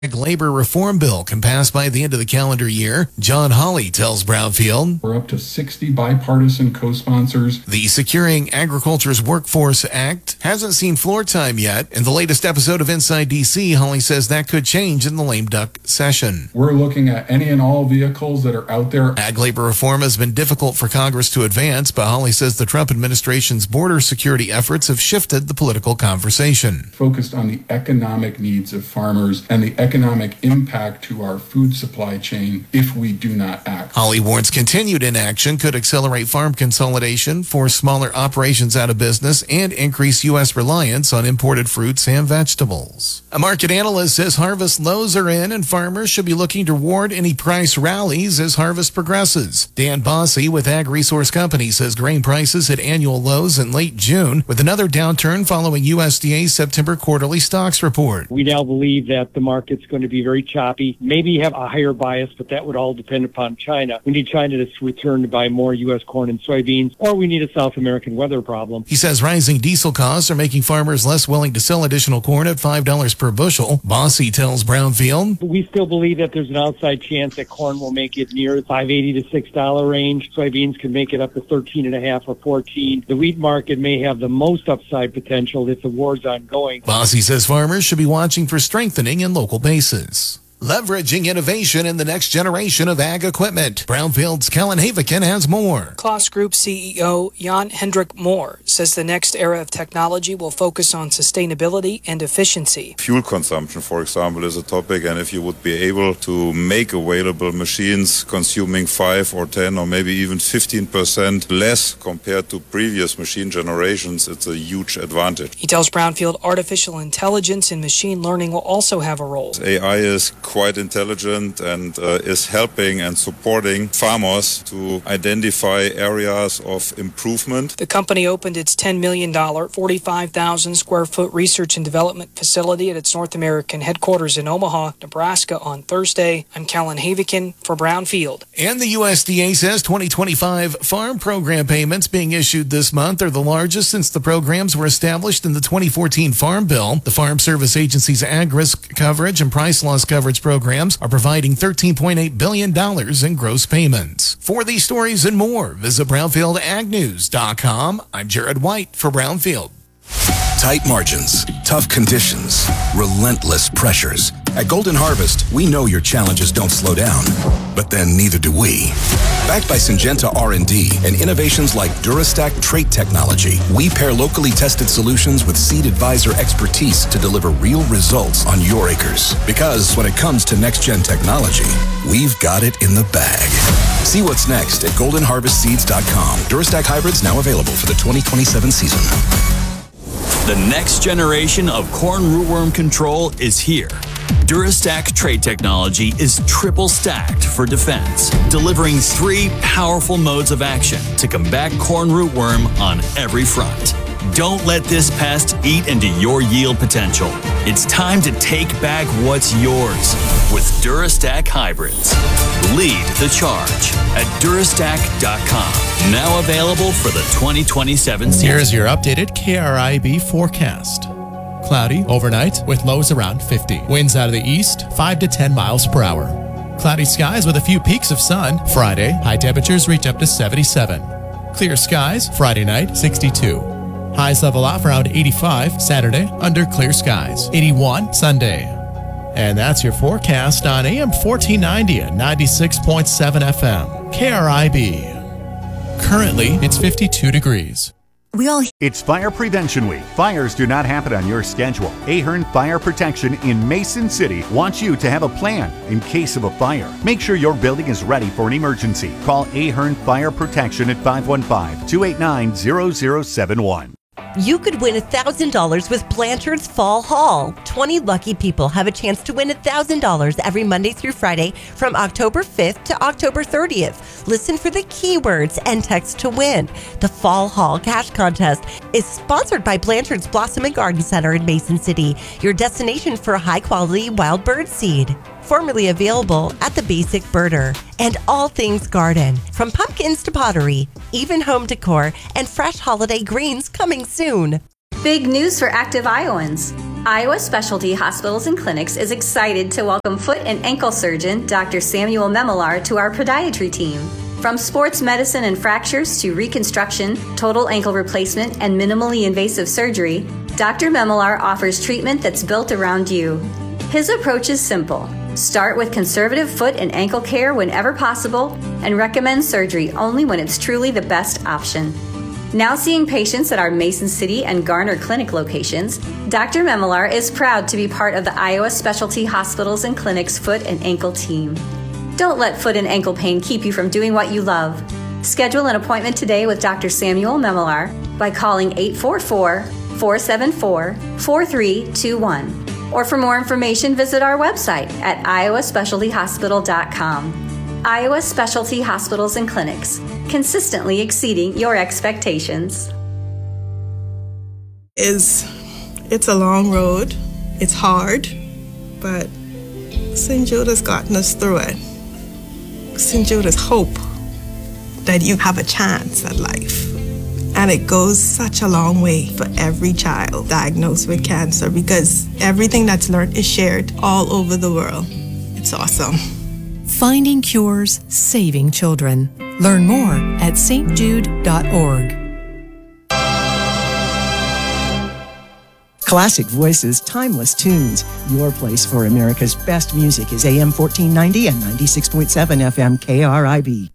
Labor reform bill can pass by the end of the calendar year. John Hawley tells Brownfield. We're up to 60 bipartisan co-sponsors. The Securing Agriculture's Workforce Act hasn't seen floor time yet. In the latest episode of Inside DC, Hawley says that could change in the lame duck session. We're looking at any and all vehicles that are out there. Ag labor reform has been difficult for Congress to advance, but Hawley says the Trump administration's border security efforts have shifted the political conversation. Focused on the economic needs of farmers and the economic impact to our food supply chain if we do not act. Hawley warns continued inaction could accelerate farm consolidation, force smaller operations out of business, and increase U.S. reliance on imported fruits and vegetables. A market analyst says harvest lows are in and farmers should be looking to reward any price rallies as harvest progresses. Dan Bossy with Ag Resource Company says grain prices hit annual lows in late June with another downturn following USDA's September quarterly stocks report. We now believe that the market's going to be very choppy, maybe have a higher bias, but that would all depend upon China. We need China to return to buy more U.S. corn and soybeans, or we need a South American weather problem. He says rising diesel costs are making farmers less willing to sell additional corn at $5 per bushel. Bossy tells Brownfield. We still believe that there's an outside chance that corn will make it near the $5.80 to $6 range. Soybeans can make it up to $13.50 or $14. The wheat market may have the most upside potential if the war's ongoing. Bossy says farmers should be watching for strengthening in local bases. Leveraging innovation in the next generation of ag equipment. Brownfield's Kellen Havikin has more. Klaas Group CEO Jan Hendrik Moore says the next era of technology will focus on sustainability and efficiency. Fuel consumption, for example, is a topic, and if you would be able to make available machines consuming 5 or 10 or maybe even 15% less compared to previous machine generations, it's a huge advantage. He tells Brownfield artificial intelligence and machine learning will also have a role. AI is quite intelligent and is helping and supporting farmers to identify areas of improvement. The company opened its $10 million, 45,000 square foot research and development facility at its North American headquarters in Omaha, Nebraska on Thursday. I'm Kellen Havikin for Brownfield. And the USDA says 2025 farm program payments being issued this month are the largest since the programs were established in the 2014 Farm Bill. The Farm Service Agency's ag risk coverage and price loss coverage programs are providing $13.8 billion in gross payments. For these stories and more, visit BrownfieldAgNews.com. I'm Jared White for Brownfield. Tight margins, tough conditions, relentless pressures. At Golden Harvest, we know your challenges don't slow down, but then neither do we. Backed by Syngenta R&D and innovations like Durastack trait technology, we pair locally tested solutions with Seed Advisor expertise to deliver real results on your acres. Because when it comes to next-gen technology, we've got it in the bag. See what's next at goldenharvestseeds.com. Durastack hybrids now available for the 2027 season. The next generation of corn rootworm control is here. Durastack trait technology is triple stacked for defense, delivering 3 powerful modes of action to combat corn rootworm on every front. Don't let this pest eat into your yield potential. It's time to take back what's yours with Durastack hybrids. Lead the charge at Durastack.com. Now available for the 2027 season. Here's your updated KRIB forecast. Cloudy overnight with lows around 50. Winds out of the east, 5 to 10 miles per hour. Cloudy skies with a few peaks of sun. Friday, high temperatures reach up to 77. Clear skies, Friday night, 62. Highs level off around 85 Saturday under clear skies. 81 Sunday. And that's your forecast on AM 1490 and 96.7 FM. KRIB. Currently, it's 52 degrees. It's Fire Prevention Week. Fires do not happen on your schedule. Ahern Fire Protection in Mason City wants you to have a plan in case of a fire. Make sure your building is ready for an emergency. Call Ahern Fire Protection at 515-289-0071. You could win $1,000 with Blanchard's Fall Haul. 20 lucky people have a chance to win $1,000 every Monday through Friday from October 5th to October 30th. Listen for the keywords and text to win. The Fall Haul Cash Contest is sponsored by Blanchard's Blossom and Garden Center in Mason City, your destination for high-quality wild bird seed. Formerly available at the Basic Birder. And all things garden, from pumpkins to pottery, even home decor, and fresh holiday greens coming soon. Big news for active Iowans. Iowa Specialty Hospitals and Clinics is excited to welcome foot and ankle surgeon Dr. Samuel Memelar to our podiatry team. From sports medicine and fractures to reconstruction, total ankle replacement, and minimally invasive surgery, Dr. Memelar offers treatment that's built around you. His approach is simple. Start with conservative foot and ankle care whenever possible and recommend surgery only when it's truly the best option. Now seeing patients at our Mason City and Garner Clinic locations, Dr. Memelar is proud to be part of the Iowa Specialty Hospitals and Clinics foot and ankle team. Don't let foot and ankle pain keep you from doing what you love. Schedule an appointment today with Dr. Samuel Memelar by calling 844-474-4321. Or for more information, visit our website at iowaspecialtyhospital.com. Iowa Specialty Hospitals and Clinics, consistently exceeding your expectations. It's a long road. It's hard, but St. Jude has gotten us through it. St. Jude is hope that you have a chance at life. And it goes such a long way for every child diagnosed with cancer because everything that's learned is shared all over the world. It's awesome. Finding cures, saving children. Learn more at stjude.org. Classic voices, timeless tunes. Your place for America's best music is AM 1490 and 96.7 FM KRIB.